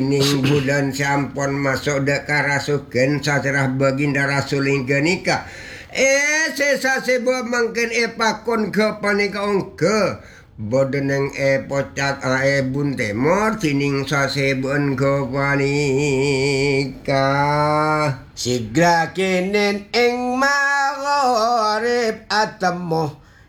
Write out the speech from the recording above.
Ning bulan sampun masuk deka rasugen sacerah baginda rasul inggenika. Sesase bo mangken pakon ke panika ongke. Bodeneng pocak buntemor sining sasebon ke panika. Sigra kenen ing magharib atemo